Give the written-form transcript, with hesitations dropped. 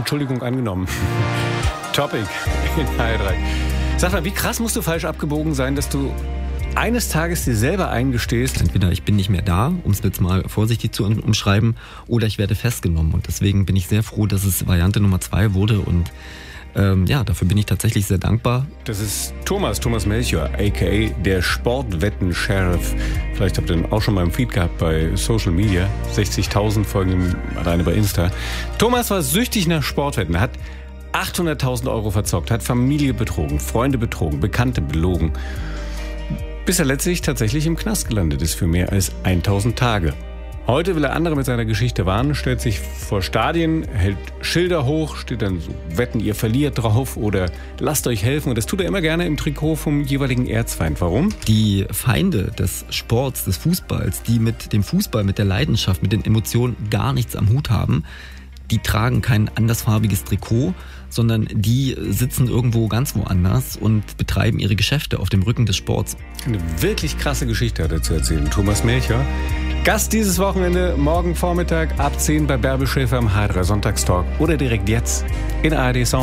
Entschuldigung angenommen. Topic in HR3. Sag mal, wie krass musst du falsch abgebogen sein, dass du eines Tages dir selber eingestehst? Entweder ich bin nicht mehr da, um es jetzt mal vorsichtig zu umschreiben, oder ich werde festgenommen. Und deswegen bin ich sehr froh, dass es Variante Nummer 2 wurde. Und dafür bin ich tatsächlich sehr dankbar. Das ist Thomas Melchior, a.k.a. der Sportwetten-Sheriff. Vielleicht habt ihr ihn auch schon mal im Feed gehabt bei Social Media. 60.000 folgen ihm alleine bei Insta. Thomas war süchtig nach Sportwetten, hat 800.000 Euro verzockt, hat Familie betrogen, Freunde betrogen, Bekannte belogen. Bis er letztlich tatsächlich im Knast gelandet ist für mehr als 1000 Tage. Heute will er andere mit seiner Geschichte warnen, stellt sich vor Stadien, hält Schilder hoch, steht dann so, wetten, ihr verliert drauf oder lasst euch helfen. Und das tut er immer gerne im Trikot vom jeweiligen Erzfeind. Warum? Die Feinde des Sports, des Fußballs, die mit dem Fußball, mit der Leidenschaft, mit den Emotionen gar nichts am Hut haben, die tragen kein andersfarbiges Trikot, sondern die sitzen irgendwo ganz woanders und betreiben ihre Geschäfte auf dem Rücken des Sports. Eine wirklich krasse Geschichte hat er zu erzählen. Thomas Melchior, Gast dieses Wochenende, morgen Vormittag ab 10 bei Bärbel Schäfer im HR3 Sonntagstalk oder direkt jetzt in ARD Sound.